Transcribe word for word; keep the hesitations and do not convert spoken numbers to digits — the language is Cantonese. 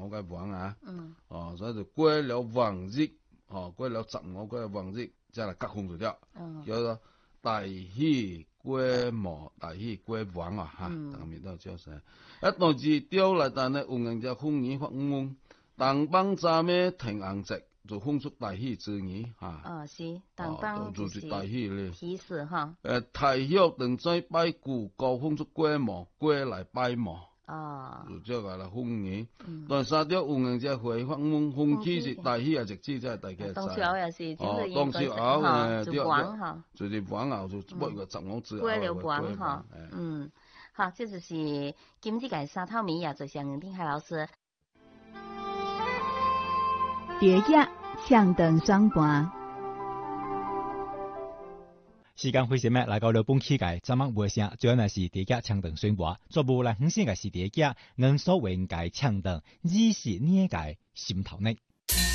五個王啊， 嗯， 哦，所以就過了王日，哦，過了十五個王日，再來割封就掉， 嗯， 叫做大喜過墓，大喜過王啊，哈，當面都叫啥？一當時掉來，但係有人就風雨發夢，當幫站咩停硬直，就封出大喜之語，哈。 哦，是，當幫就是大喜咧， 喜事哈。 誒，太陽等在拜古，高封出過墓，過來拜墓。 哦， 就即個啦，風雨。 嗯， 但三條有人就會發夢，風起是大喜啊，直至即係大家當知。 時候也是， 哦，當時候誒， 就王哈， 就是王後就每個十五字過了王哈，嗯，好，這就是今日嘅三套米呀，就向丁海老師。 蝶野唱斷雙盤。 時間非常咩，來到了本期嘅節目尾聲，最後呢是蝶野唱斷雙盤，作無來分享嘅是蝶野，我所為嘅唱斷，二十年嘅心頭呢。